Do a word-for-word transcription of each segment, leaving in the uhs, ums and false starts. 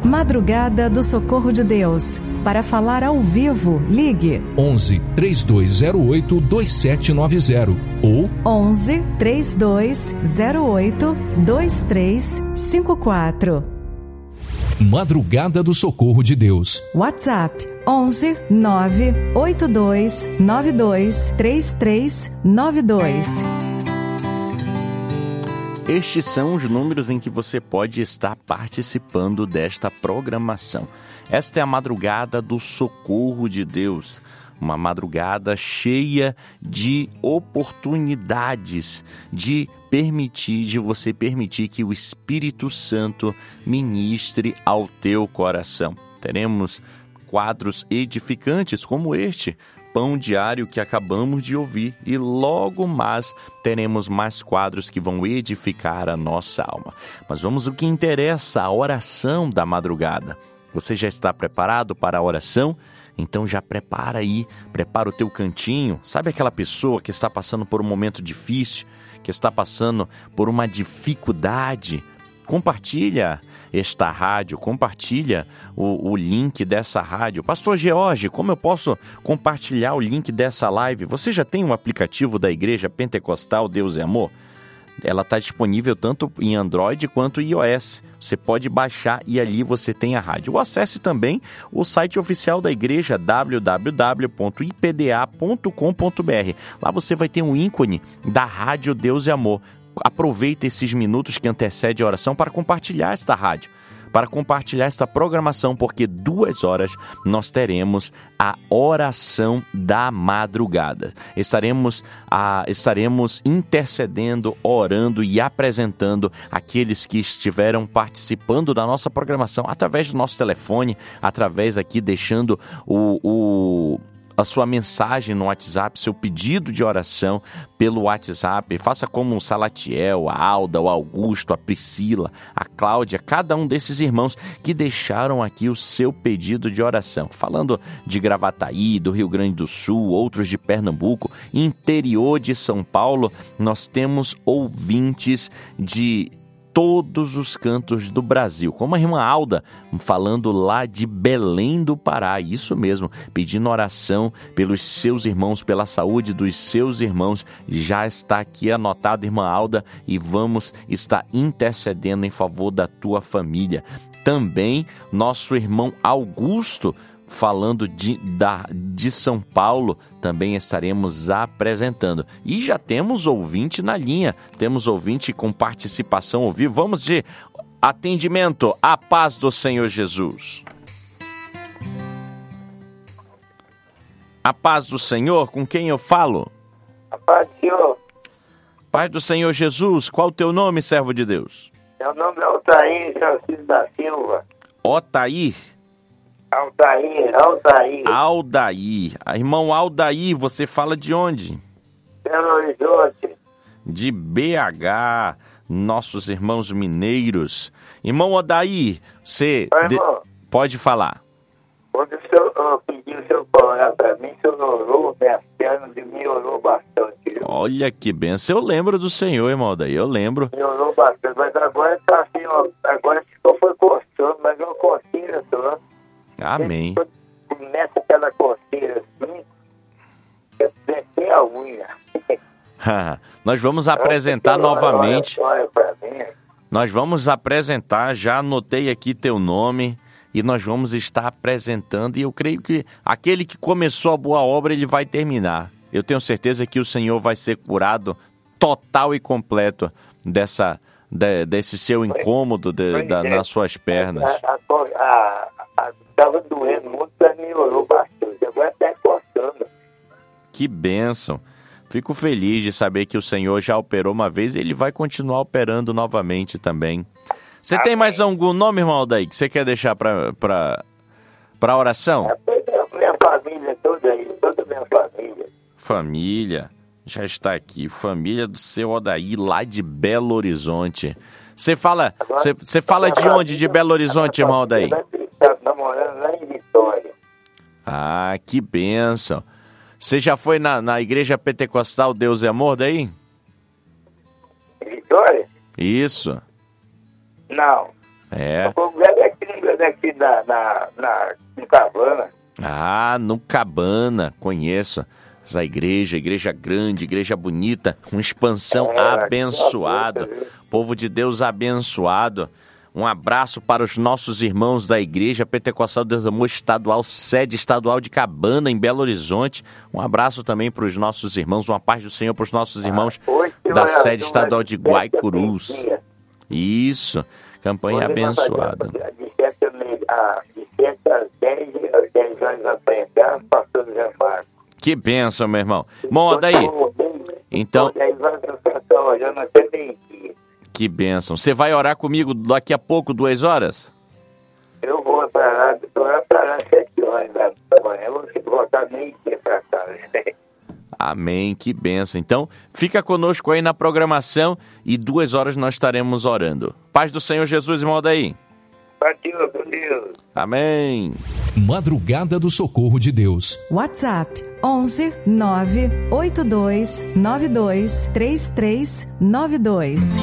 Madrugada do Socorro de Deus. Para falar ao vivo, ligue onze, três dois zero oito, dois sete nove zero ou onze, três dois zero oito, dois três cinco quatro. Madrugada do Socorro de Deus. WhatsApp onze, nove oito dois nove dois três três nove dois. Estes são os números em que você pode estar participando desta programação. Esta é a Madrugada do Socorro de Deus, uma madrugada cheia de oportunidades de permitir, de você permitir que o Espírito Santo ministre ao teu coração. Teremos quadros edificantes como este, Pão Diário, que acabamos de ouvir, e logo mais teremos mais quadros que vão edificar a nossa alma. Mas vamos ao que interessa, a oração da madrugada. Você já está preparado para a oração? Então já prepara aí, prepara o teu cantinho. Sabe aquela pessoa que está passando por um momento difícil, que está passando por uma dificuldade? Compartilha esta rádio, compartilha o, o link dessa rádio. Pastor George, como eu posso compartilhar o link dessa live? Você já tem um aplicativo da Igreja Pentecostal Deus é Amor? Ela está disponível tanto em Android quanto em iOS. Você pode baixar e ali você tem a rádio. Ou acesse também o site oficial da igreja, w w w ponto i p d a ponto com ponto b r. Lá você vai ter um ícone da rádio Deus é Amor. Aproveita esses minutos que antecedem a oração para compartilhar esta rádio, para compartilhar esta programação, porque duas horas nós teremos a oração da madrugada. Estaremos, a, estaremos intercedendo, orando e apresentando aqueles que estiveram participando da nossa programação através do nosso telefone, através aqui deixando o... o a sua mensagem no WhatsApp, seu pedido de oração pelo WhatsApp. Faça como o Salatiel, a Alda, o Augusto, a Priscila, a Cláudia, cada um desses irmãos que deixaram aqui o seu pedido de oração. Falando de Gravataí, do Rio Grande do Sul, outros de Pernambuco, interior de São Paulo, nós temos ouvintes de todos os cantos do Brasil, como a irmã Alda, falando lá de Belém do Pará, isso mesmo, pedindo oração pelos seus irmãos, pela saúde dos seus irmãos. Já está aqui anotado, irmã Alda, e vamos estar intercedendo em favor da tua família. Também nosso irmão Augusto, falando de, da, de São Paulo, também estaremos apresentando. E já temos ouvinte na linha, temos ouvinte com participação ao vivo. Vamos de atendimento. A paz do Senhor Jesus. A paz do Senhor, com quem eu falo? A paz do Senhor. Paz do Senhor Jesus, qual o teu nome, servo de Deus? Meu nome é Altair Francisco da Silva. Otair? Aldair, Aldair. Aldair. Irmão Aldair, você fala de onde? Belo Horizonte. De B H, nossos irmãos mineiros. Irmão Aldair, você Oi, de... pode falar. Quando o senhor uh, pediu o senhor para orar para mim, o senhor orou, minhas pernas e me orou bastante. Viu? Olha que benção. Eu lembro do Senhor, irmão Aldair, eu lembro. Me orou bastante, mas agora está assim, ó, agora só foi coçando, mas é uma coceira só. Amém. Começa aquela coceira assim, descer a unha. Nós vamos apresentar novamente. Nós vamos apresentar, já anotei aqui teu nome e nós vamos estar apresentando. E eu creio que aquele que começou a boa obra, ele vai terminar. Eu tenho certeza que o Senhor vai ser curado total e completo dessa, de, desse seu incômodo de, da, nas suas pernas. Estava doendo muito, mas melhorou bastante. Agora está coçando. Que bênção. Fico feliz de saber que o Senhor já operou uma vez e Ele vai continuar operando novamente também. Você tem mais algum nome, irmão Aldair, que você quer deixar para para para oração? Minha família toda aí, toda minha família. Família, já está aqui. Família do seu Aldair, lá de Belo Horizonte. Você fala, você, você fala de onde de Belo Horizonte, irmão Aldair? Está namorando lá em Vitória. Ah, que bênção. Você já foi na, na Igreja Pentecostal Deus é Amor daí? Vitória? Isso. Não. É. O congresso aqui amigo daqui na, na, na, no Cabana. Ah, no Cabana, conheço essa igreja, igreja grande, igreja bonita, uma expansão É, abençoada, que bonita, povo de Deus abençoado. Um abraço para os nossos irmãos da Igreja Pentecostal Deus Amor Estadual, sede estadual de Cabana, em Belo Horizonte. Um abraço também para os nossos irmãos, uma paz do Senhor para os nossos irmãos Hoje da eu- sede eu- estadual de Guaicurus. Hoje Isso, campanha nós vamos fazer abençoada. De sete a meia- a- de sete às dez, às dez horas da manhã, pastor Zé Marco. Que bênção, meu irmão. Bom, daí, então, dez horas eu estou olhando até meio-dia. que bênção. Você vai orar comigo daqui a pouco, duas horas? Eu vou para lá, eu vou para lá às sete horas da manhã, eu vou voltar meio-dia para casa. Amém, que bênção. Então, fica conosco aí na programação e duas horas nós estaremos orando. Paz do Senhor Jesus, irmão daí. Partiu, com Deus. Amém. Madrugada do Socorro de Deus. WhatsApp onze nove oito dois nove dois três três nove dois.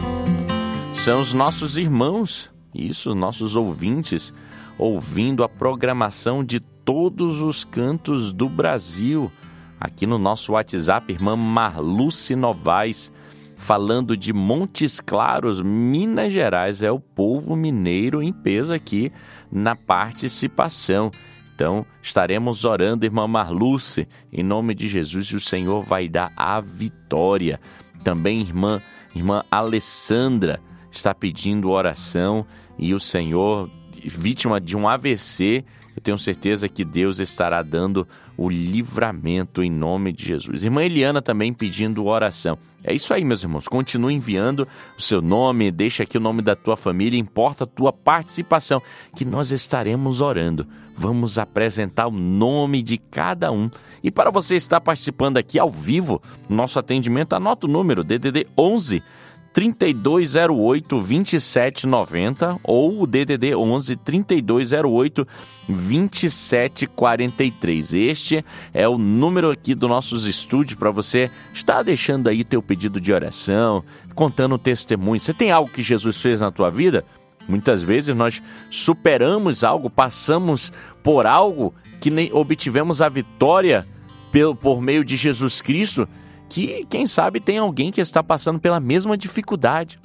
São os nossos irmãos, isso, nossos ouvintes, ouvindo a programação de todos os cantos do Brasil. Aqui no nosso WhatsApp, irmã Marluce Novaes, falando de Montes Claros, Minas Gerais. É o povo mineiro em peso aqui na participação. Então, estaremos orando, irmã Marluce, em nome de Jesus, e o Senhor vai dar a vitória. Também, irmã, irmã Alessandra está pedindo oração e o Senhor, vítima de um A V C, eu tenho certeza que Deus estará dando o livramento em nome de Jesus. Irmã Eliana também pedindo oração. É isso aí, meus irmãos. Continue enviando o seu nome, deixa aqui o nome da tua família, importa a tua participação, que nós estaremos orando. Vamos apresentar o nome de cada um. E para você estar participando aqui ao vivo, no nosso atendimento, anota o número D D D onze, trinta e dois zero oito, vinte e sete noventa ou o D D D onze, trinta e dois zero oito, vinte e sete quarenta e três. Este é o número aqui dos nossos estúdios para você estar deixando aí teu pedido de oração, contando testemunho. Você tem algo que Jesus fez na tua vida? Muitas vezes nós superamos algo, passamos por algo que nem obtivemos a vitória por, por meio de Jesus Cristo, que, quem sabe, tem alguém que está passando pela mesma dificuldade.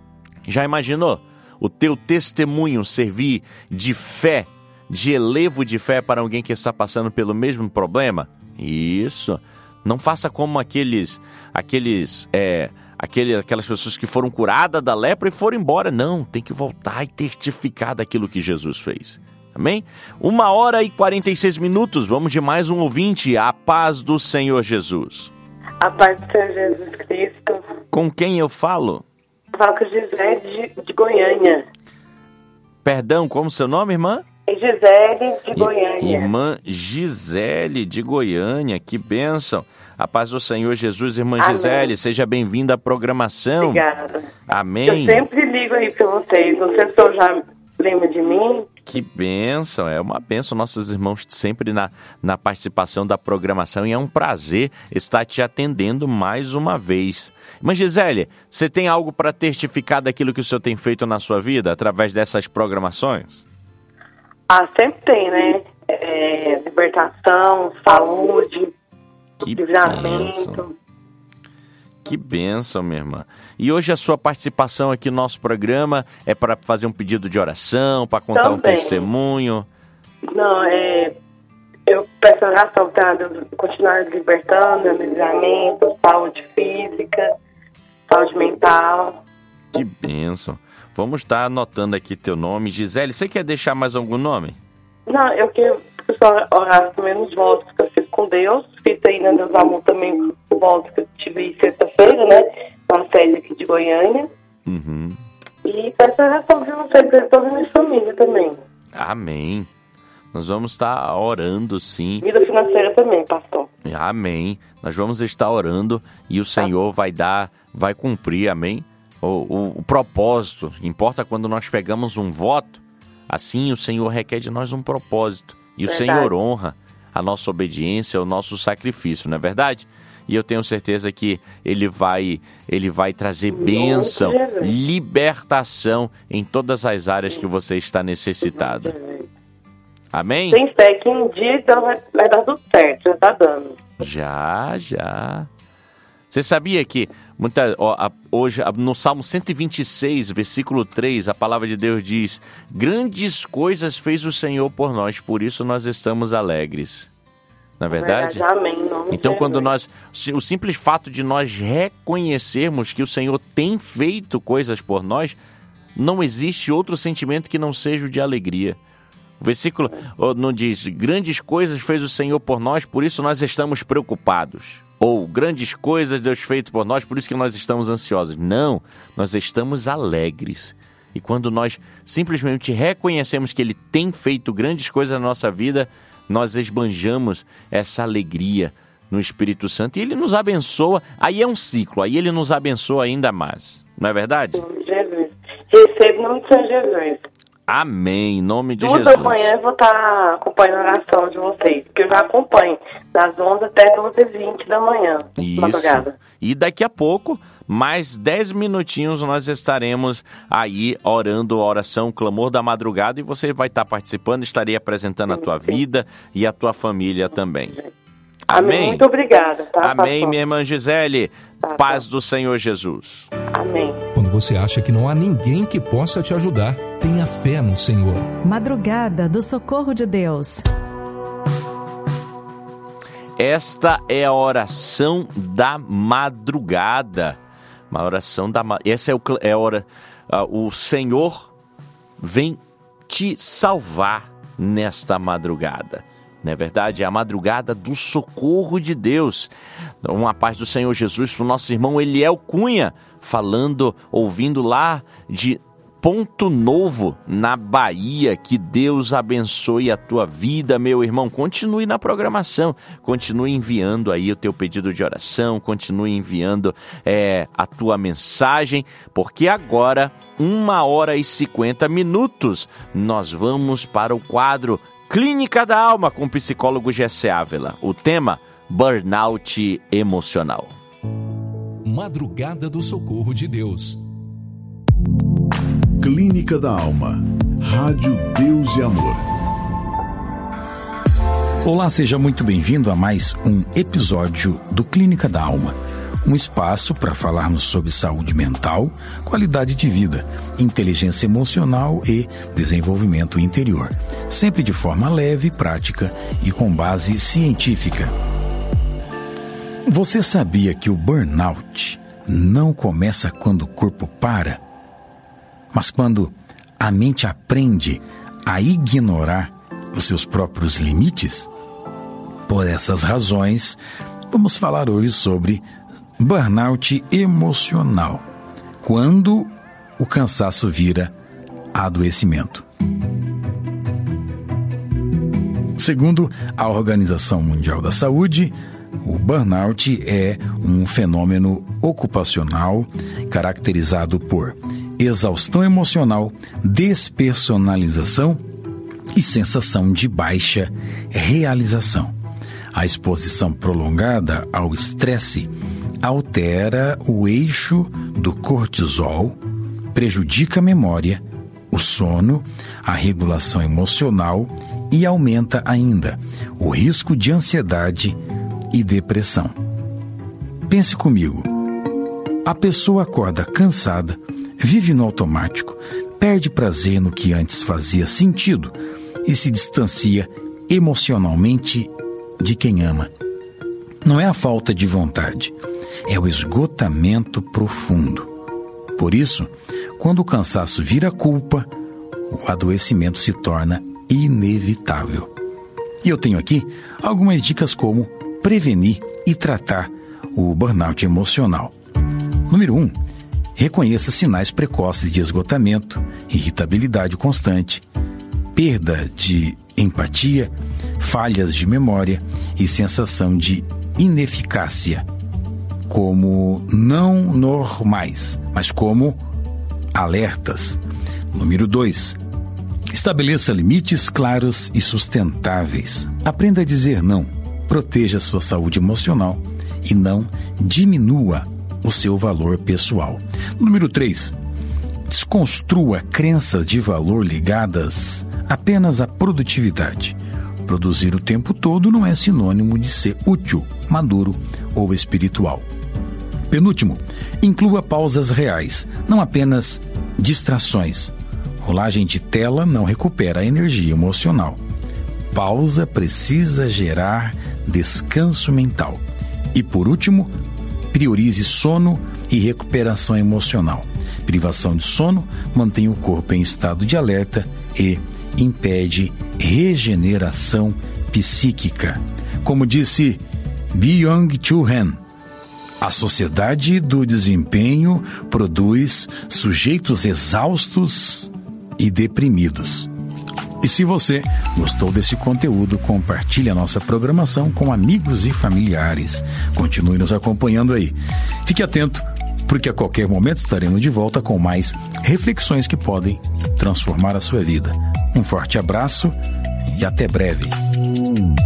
Já imaginou o teu testemunho servir de fé, de elevo de fé para alguém que está passando pelo mesmo problema? Isso. Não faça como aqueles, aqueles, é, aquele, aquelas pessoas que foram curadas da lepra e foram embora. Não, tem que voltar e testificar daquilo que Jesus fez. Amém? Uma hora e quarenta e seis minutos. Vamos de mais um ouvinte. A paz do Senhor Jesus. A paz do Senhor Jesus Cristo. Com quem eu falo? Falo com Gisele de, de Goiânia. Perdão, como seu nome, irmã? Gisele de Goiânia. Irmã Gisele de Goiânia, que bênção. A paz do Senhor Jesus, irmã Amém. Gisele, seja bem-vinda à programação. Obrigada. Amém. Eu sempre ligo aí para vocês. Não sei se eu já lembro de mim. Que bênção, é uma bênção, nossos irmãos sempre na, na participação da programação, e é um prazer estar te atendendo mais uma vez. Mas Gisele, você tem algo para testificar daquilo que o Senhor tem feito na sua vida através dessas programações? Ah, sempre tem, né? É, libertação, saúde, Que livramento. bênção. Que bênção, minha irmã. E hoje a sua participação aqui no nosso programa é para fazer um pedido de oração, para contar Também. um testemunho? Não, é... Eu peço oração para Deus continuar libertando, livramento, saúde física, saúde mental. Que bênção. Vamos estar anotando aqui teu nome. Gisele, você quer deixar mais algum nome? Não, eu quero que o pessoal orasse também nos votos que eu fiz com Deus. Fiz aí na Deus Amor também o voto que eu tive sexta-feira, né? Na sede aqui de Goiânia. Uhum. E peço oração de vocês, de toda a minha família também. Amém. Nós vamos estar orando, sim. Vida financeira também, pastor. Amém. Nós vamos estar orando e o Senhor vai dar, vai cumprir, amém? O, o, o propósito. Importa quando nós pegamos um voto, assim o Senhor requer de nós um propósito. E o Verdade. Senhor honra a nossa obediência, o nosso sacrifício, não é verdade? e eu tenho certeza que ele vai, ele vai trazer bênção, libertação em todas as áreas que você está necessitada. Amém? Tem fé que um dia então vai, vai dar tudo certo, já tá dando. Já, já. Você sabia que muita, ó, a, hoje no Salmo cento e vinte e seis, versículo três, a palavra de Deus diz: grandes coisas fez o Senhor por nós, por isso nós estamos alegres. Não é verdade? verdade amém. Então, quando nós, o simples fato de nós reconhecermos que o Senhor tem feito coisas por nós, não existe outro sentimento que não seja o de alegria. O versículo não diz: grandes coisas fez o Senhor por nós, por isso nós estamos preocupados. Ou grandes coisas Deus fez por nós, por isso que nós estamos ansiosos. Não, nós estamos alegres. E quando nós simplesmente reconhecemos que Ele tem feito grandes coisas na nossa vida, nós esbanjamos essa alegria no Espírito Santo. E Ele nos abençoa. Aí é um ciclo, aí Ele nos abençoa ainda mais. Não é verdade? Jesus. Recebo em nome de São Jesus. Amém, em nome de Tudo Jesus. Amanhã eu vou estar acompanhando a oração de vocês, porque eu já acompanho das onze até doze e vinte da manhã. Isso. Madrugada. E daqui a pouco, mais dez minutinhos, nós estaremos aí orando a oração, o clamor da madrugada, e você vai estar participando, estarei apresentando a tua vida e a tua família também. Amém. Amém. Muito obrigada. Tá, Amém, pastor? minha irmã Gisele. Tá, Paz tá. do Senhor Jesus. Amém. Quando você acha que não há ninguém que possa te ajudar, tenha fé no Senhor. Madrugada do Socorro de Deus. Esta é a oração da madrugada. Uma oração da madrugada. Essa é, o, é a hora. Uh, o Senhor vem te salvar nesta madrugada. Não é verdade? É a madrugada do socorro de Deus. Uma paz do Senhor Jesus para o nosso irmão Eliel Cunha, falando, ouvindo lá de Ponto Novo, na Bahia. Que Deus abençoe a tua vida, meu irmão. Continue na programação, continue enviando aí o teu pedido de oração, continue enviando é, a tua mensagem, porque agora, uma hora e cinquenta minutos, nós vamos para o quadro Clínica da Alma com o psicólogo Jessé Ávila. O tema: burnout emocional. Madrugada do Socorro de Deus. Clínica da Alma. Rádio Deus e Amor. Olá, seja muito bem-vindo a mais um episódio do Clínica da Alma. Um espaço para falarmos sobre saúde mental, qualidade de vida, inteligência emocional e desenvolvimento interior. Sempre de forma leve, prática e com base científica. Você sabia que o burnout não começa quando o corpo para, mas quando a mente aprende a ignorar os seus próprios limites? Por essas razões, vamos falar hoje sobre burnout emocional, quando o cansaço vira adoecimento. Segundo a Organização Mundial da Saúde, o burnout é um fenômeno ocupacional caracterizado por exaustão emocional, despersonalização e sensação de baixa realização. A exposição prolongada ao estresse altera o eixo do cortisol, prejudica a memória, o sono, a regulação emocional e aumenta ainda o risco de ansiedade e depressão. Pense comigo. A pessoa acorda cansada, vive no automático, perde prazer no que antes fazia sentido e se distancia emocionalmente de quem ama. Não é a falta de vontade, é o esgotamento profundo. Por isso, quando o cansaço vira culpa, o adoecimento se torna inevitável. E eu tenho aqui algumas dicas como prevenir e tratar o burnout emocional. Número um, reconheça sinais precoces de esgotamento, irritabilidade constante, perda de empatia, falhas de memória e sensação de ineficácia, como não normais, mas como alertas. Número dois, estabeleça limites claros e sustentáveis. Aprenda a dizer não, proteja sua saúde emocional e não diminua o seu valor pessoal. Número três. Desconstrua crenças de valor ligadas apenas à produtividade. Produzir o tempo todo não é sinônimo de ser útil, maduro ou espiritual. Penúltimo, inclua pausas reais, não apenas distrações. Rolagem de tela não recupera a energia emocional. Pausa precisa gerar descanso mental. E por último, priorize sono e recuperação emocional. Privação de sono mantém o corpo em estado de alerta e impede regeneração psíquica. Como disse Byung-Chul Han, a sociedade do desempenho produz sujeitos exaustos e deprimidos. E se você gostou desse conteúdo, compartilhe a nossa programação com amigos e familiares. Continue nos acompanhando aí. Fique atento, porque a qualquer momento estaremos de volta com mais reflexões que podem transformar a sua vida. Um forte abraço e até breve.